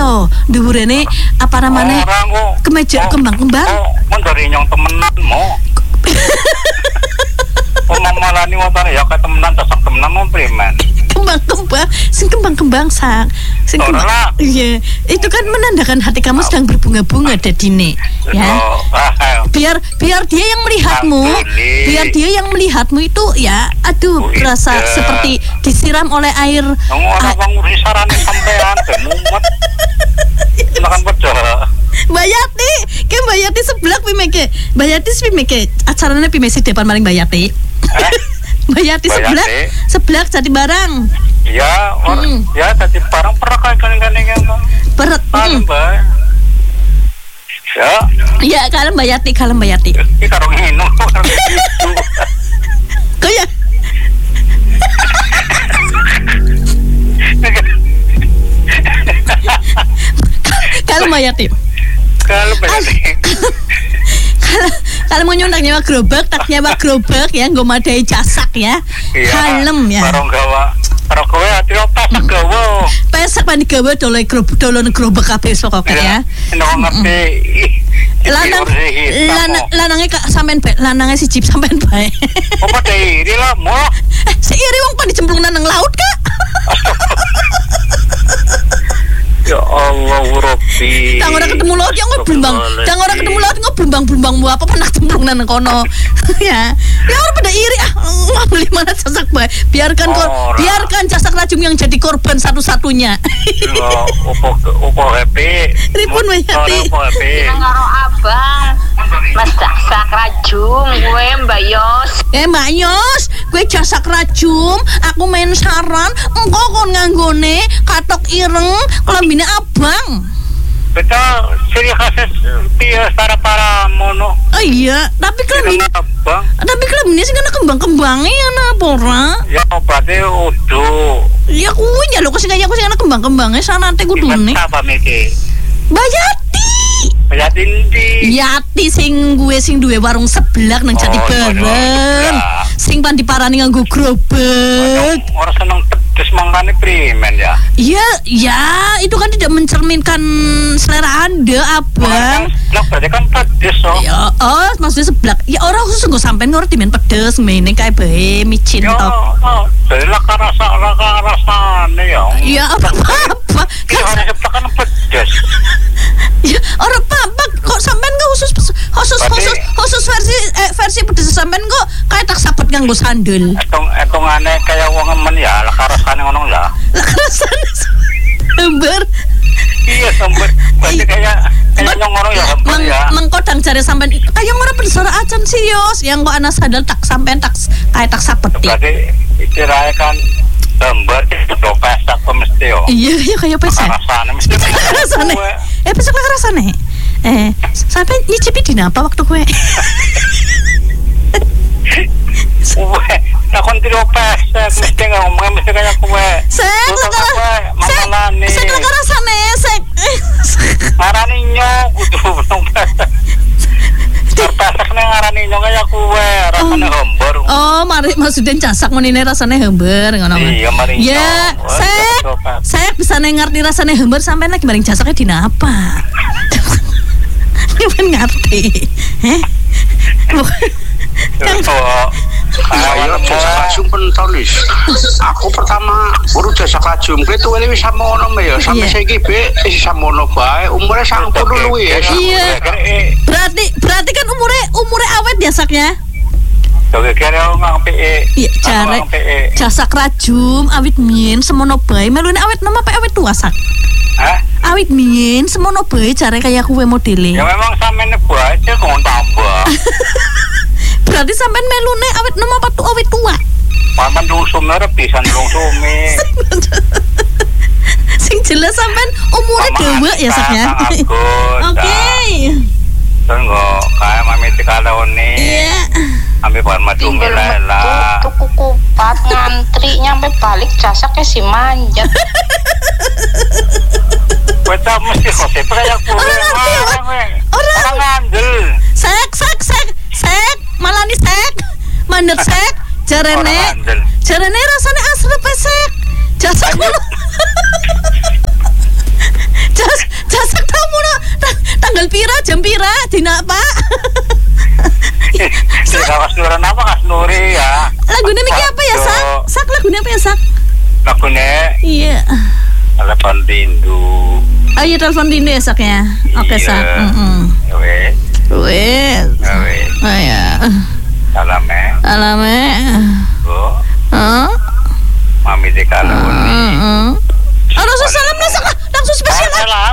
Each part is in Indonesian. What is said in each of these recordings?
to. Dhuwurene apa namanya? Kemeja kembang-kembang. Mun dari nyong temenanmu. Malani wotane ya kayak temenan casak temenan mau preman. Kembang-kembang sang. Sing kembang. Iya, itu kan menandakan hati kamu sedang berbunga-bunga Dadine. Ya. Biar dia yang melihatmu. Biar dia yang melihatmu itu ya aduh rasa seperti disiram oleh air. Ora wong sarane sampean mumet. Makan pedo. Mbak Yati sebelah pimeke. Mbak Yati pimeke acarane pimesi depan maling Mbak Yati. Mbak Yati sebelah jadi barang. Iya, ya jadi barang perak kan yang berat. Ya. Iya, kalau Mbak Yati. Iki karo ngene. Kok ya? Kalau Mbak Yati. Kalau mau nyewa gerobak, tak nyewa gerobak ya, nggo madai jasak ya. Kalem ya. Karo kowe ati pesak gawa. Pesak pan digawa dolone gerobak kabeh sok ya. Nek ngerti. Lanange sampean bae, lanange siji sampean bae. Apa iri lah, mo. Seiri wong pan dicemplung nang laut, Kak. Ya Allah, Rabbi. Dang ora ketemu laut yang ngoblumbang. Dang ora ketemu laut ngoblumbang-blumbang apa pernah cemplung nang kono. Ya. Ya ora pada iri beli mana jasak bae. Biarkan jasak racun yang jadi korban satu-satunya. Ya, opo happy. Ripun wae hati. Karo abang. Mas jasak racun gue Mbak Yos. Mbak Yos, gue jasak racun, aku main saran, engko kon nganggone katok ireng kelambine abang. Betul, ciri khasnya dia para mono. Oh iya, tapi kelambine abang. Tapi kelambine sing kena kembang-kembange ana apa ora? Ya berarti udo. Ya kuwi nyaluk sing kaya aku sing ana kembang-kembange sanate kudune. Apa miki? Mbak Yati. Yati ndi? Yati sing duwe warung seblak nang Jati Bareng. Sing pan diparani nganggo grobak. Ora seneng pedes mangkane primen ya. Iya, ya, itu kan tidak mencerminkan selera Anda, Abang. Seblak berarti kan pedes so. Ya, maksudnya seblak. Ya orang khusus nggo sampean ora dimen pedes, ngene kae bae micin tok. Jadi laka rasane ya. Ya, apa-apa. Kan seblak kan pedes. Ya, orang apa kok sampean enggak khusus versi pedes sampean kok kayak tak sabet nganggo sandal. Etongane kayak wong emen ya, laka rasane ngono lah. Laka rasane hember. Iya, hember. Berarti kayak nyongoro ya hember ya. Mengkodang jare sampean kayak ora bersara acan serius, yang kok ana sandal tak sampean tak kayak tak sabeti. Berarti istilahnya kan hember itu pesak mesti yo. Iya, kayak pesak. Rasane mesti. Rasane. Pesak laka rasane. Sampai nyicipi di napa waktu kue? Nah kon tiro pesak mesti ngomong mesti kayak kue. Sek laka rasane sek. Ngarani nyok kudu pesak. Pesak nang ngarani nyok kayak kue, rasane hember. Oh, mari maksudnya jasak menine rasane hember ngono. Iya, mari. Ya, sek bisa ngerti rasane hember sampean lagi maring jasaknya di napa? Nyuwun ngerti. Ayo jasa racun pentolis. Aku pertama baru jasa racun itu ini bisa mono ya sampai saiki be bisa mono bae umure 90 luwih ya. Iya. Berarti kan umure awet jasaknya. Oke, kira ngompe. Iya, jare jasak racun awit mien semono bae melune awet nama apa awet tua sak. Hah? Awit mien semono bae jare kaya kuwe modele. Ya memang sampeyan bae aja kok tambah. Berarti sampean melune awet nom apa tuh awet tua? Paman lungsum ora pisan lungsumi. Sing jelas sampean umure dewe ya saknya. Oke. Tunggu, kayak mami tikalone. Iya. Ambil bahan madu melela. Tuku kupat ngantri nyampe balik jasaknya si manjat. Kita mesti kose kayak kuwe. Orang ngandel. Sek. Malah nih sek. Mandet sek. Jarene rasane asrep sek. Jasak ngono. dina Pak. Kawas nuran apa Kas Nuri ya? Lagune niki apa ya, Sak? Sak lagune apa ya, Sak? Lagune iya. Telepon rindu. Oh iya, telepon rindu ya, Sak ya. Oke, Sak. Wes. Wes. Oh ya. Salame. Bu. Mami de kalon. Langsung salam langsung spesial. Salam.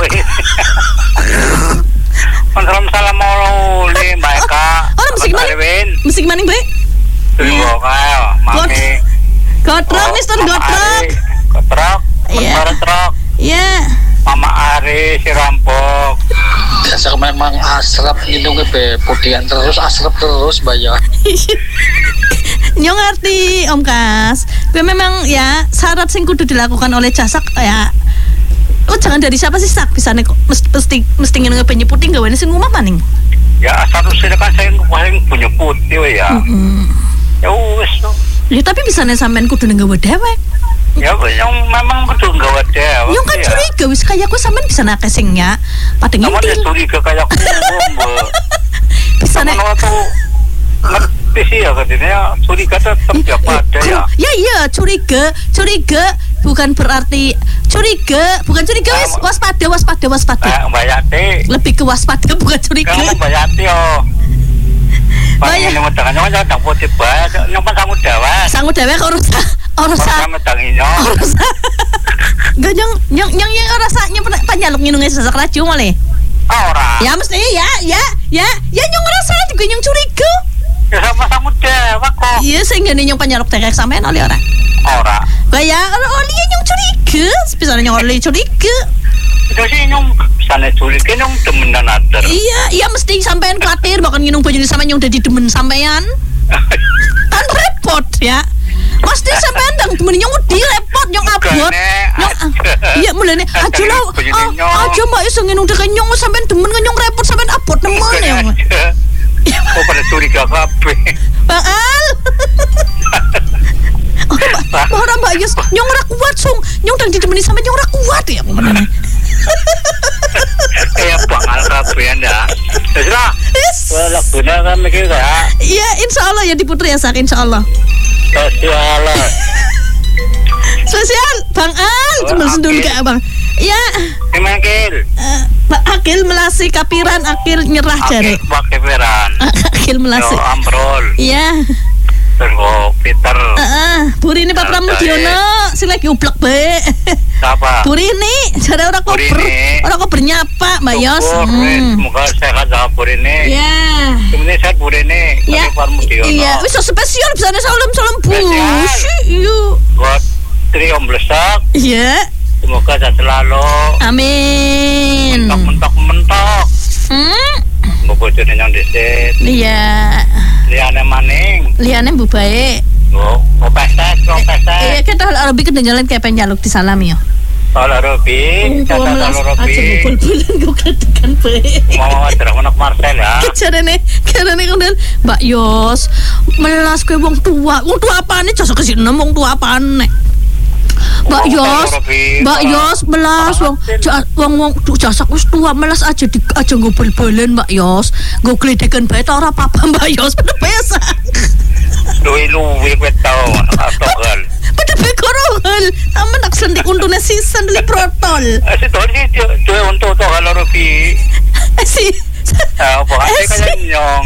Salam mulu li Mbak Eka. Orang musik maning, Bre? Tunggu kae, Mami. Gotrok, Mister Gotrok. Gotrok. Iya. Gotrok. Iya. Mama Ari si rampok. Biasa memang asrap hidungnya putihan terus asrap terus bayar. Nyong ngerti Om Kas. Gue memang ya syarat sing kudu dilakukan oleh Casak ya. Jangan dari siapa sih Sak bisane kok mesti ngene penyeputing gawane sing ngomah maning. Ya seharusnya kan saya paling punya putih ya. Ya wis to. Ya tapi bisane sampean kudu nggawe dewek. Ya yang memang kudu nggawe dewek. Yang kan curiga wis kaya aku sampean bisa nake sing ya. Padahal ngintil. Kamu curiga kaya aku Mbak. Bisane ngerti sih ya katanya curiga tetap tiap ada ya. Iya curiga bukan berarti curiga wis waspada. Mbak Yati. Lebih ke waspada bukan curiga. Mbak Yati Bayar. Nyong tangan nyong tak putih bae, nyong sangu dewek. Sangu dewek ora usah. Gak nyong ora usah nyaluk nginunge sesak raju male. Ora. Ya mesti ya nyong ora salah juga nyong curiga. Ya sama sangu dewek kok. Iya sing ngene nyong panyaluk tekek sampean oleh ora. Ora. Kaya oli nyong curiga, bisa nyong oli curiga. Itu sih nyong sana curiga nyong demenan ater. Iya mesti sampean khawatir bakal nginung baju sama nyong udah didemen sampean. Kan repot ya. Mesti sampean dang demen nyong di repot nyong abot. Iya mulane aja lah. Aja mbak iso nginung dek nyong sampean demen nyong repot sampean abot nemen ya. Kok pada curiga kabeh. Bakal. Orang Mbak Yus, nyong ora kuat sung. Nyong dang didemeni sampe nyong ora kuat ya. Kayak bangal kabehan dah. Sudah. Wala guna kan mikir ya. Iya, insyaallah ya diputri ya Sak, insyaallah. Sosial, Bang Al, cuma sendul gak Bang. Iya. Akil. Pak Akil melasi kapiran, Akil nyerah jare. Kapiran. Akil melasi. Ambrol. Iya. Terus Peter. Buri ini Pak Pramudiono, sing lagi ublek bae. Siapa? Buri ini, jare ora kober nyapa, Mbak Yos. Semoga sehat sama Buri ini. Iya. Sebenarnya sehat Buri ini. Iya. Iya, wis spesial bisa salam bus. Iya. Buat Tri Om Blesak. Iya. Semoga sehat selalu. Amin. Mentok. Mbok bojone nyong dhisik. Iya. Liane maning. Liane Bu bae. Oh, pesek. Iya, kita Robi kedengaran kayak penyaluk di salam yo. Halo Robi, kata Robi. Aja bul-bulan gue katakan bae. Mau wajar anak Marcel ya. Karena kemudian Mbak Yos melas kowe wong tua apane jasa kesini wong tua apane. Mbak Yos melas wong jasa wis tua melas aja nggo bal-balan Mbak Yos. Nggo gledekan bae ta ora apa-apa Mbak Yos pedesa. Luwi kowe tau atogal. Pedhe korongal. Sama nak sendik untune sisan li protol. Si Tony dia untuk to kalau Robi. Si apa kaya nyong.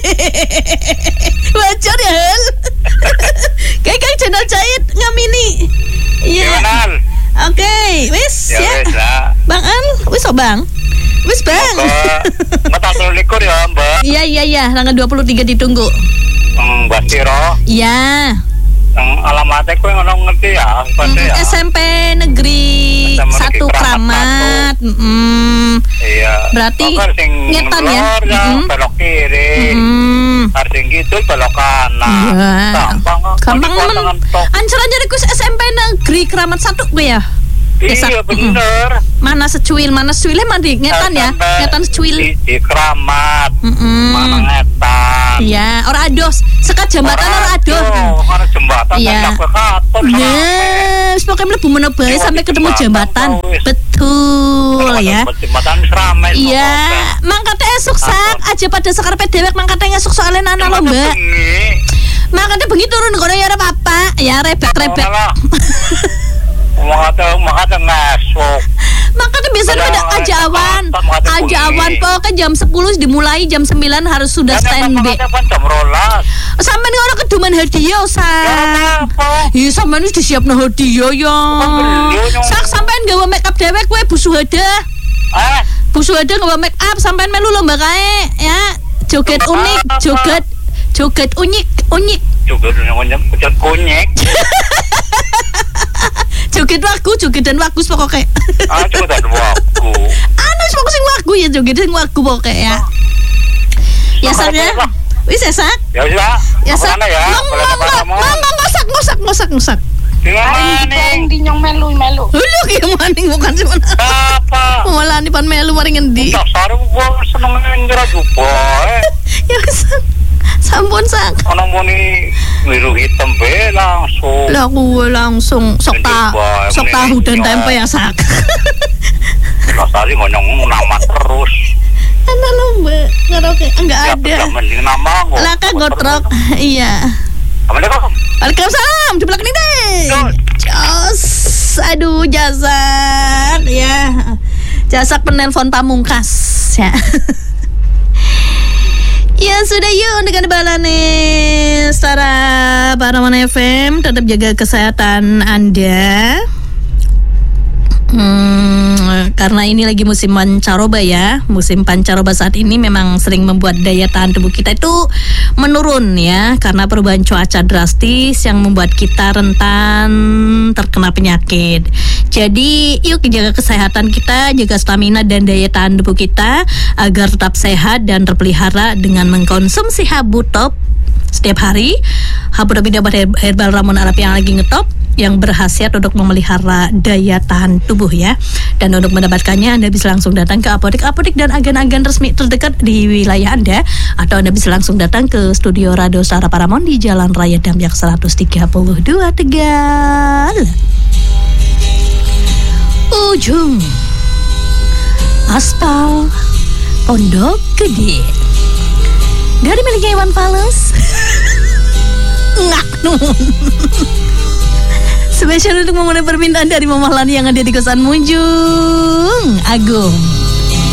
Wajar ya hal. Kayak channel jahit ngamini. Iya. Oke, wis ya. Bang Al, wis Bang. Wis Bang. Mata 21 ya, Mbak. Iya, tanggal 23 ditunggu. Mbak Siro. Iya. Alamatnya kowe ngono ngerti ya, ya. SMP Negeri 1 Kramat. Iya. Berarti ngetan ya. Belok kiri. Arting gitu belok kanan. Gampang nemen. Ancer-ancer iku SMP Negeri Kramat 1 kowe ya. Iya bener. Mana secuil mandi ngetan ya. Ngetan secuil di Kramat. Mana ngetan. Iya, ora ados. Sekat jembatan ora ados. Ora jembatan tak katon. Yes, pokoke mlebu mene bae sampai ketemu jembatan. Betul ya. Jembatan wis rame. Iya, mangkate esuk sak aja pada sekarpet dewek mangkate esuk soalnya anak lho Mbak. Makanya bengi turun kono ya ora apa-apa, ya rebek-rebek. Makanya ngasuk. Makanya biasanya ada aja awan pokoknya jam 10 dimulai jam 9 harus sudah standby. Sampeyan ngono keduman hadiah sak. Iya sampeyan wis disiapno hadiah ya. Sak sampeyan gawe make up dewek kowe busu hada. Busu hada gawe make up sampeyan melu lomba kae ya. Joget unik, joget unik. Joget unik. Jogetan wagu pokoknya. Jogetan wagu. Anu sing wagu ya jogetan wagu pokoknya ya. Ya sak ya. Wis ya sak. Ya wis Pak. Ya sak. Ngosak. Maning dinyong melu. Lho ki maning bukan sih mana. Apa? Mulane pan melu mari ngendi? Dasar gua seneng ngira juga. Ya sak. Sampun sak. Ana muni biru hitam be langsung. Lah gue langsung sok tahu dan tempe ya sak. Rasari ngonyong nama terus. Ana lomba karaoke enggak ada. Lah kan gotrok. Iya. Assalamualaikum. Waalaikumsalam. Di belakang ini deh. Jos. Aduh Jasak ya. Jasak penelpon pamungkas ya. Ya sudah yuk dengan balane Stara Paraman FM. Tetap jaga kesehatan Anda. Karena ini lagi musim pancaroba ya. Musim pancaroba saat ini memang sering membuat daya tahan tubuh kita itu menurun ya. Karena perubahan cuaca drastis yang membuat kita rentan terkena penyakit. Jadi yuk jaga kesehatan kita, jaga stamina dan daya tahan tubuh kita agar tetap sehat dan terpelihara dengan mengkonsumsi Habu Top setiap hari. Habu Top ini obat herbal ramuan Arab yang lagi ngetop, yang berkhasiat untuk memelihara daya tahan tubuh ya. Dan untuk mendapatkannya Anda bisa langsung datang ke apotek dan agen-agen resmi terdekat di wilayah Anda, atau Anda bisa langsung datang ke studio Radio Stara Paramount di Jalan Raya Damyak 132 Tegal. Ujung aspal Pondok Gede. Dari miliknya Iwan Fals. Ngaknun. Spesial untuk memenuhi permintaan dari Mama Lani yang ada di kosan Munjung Agung.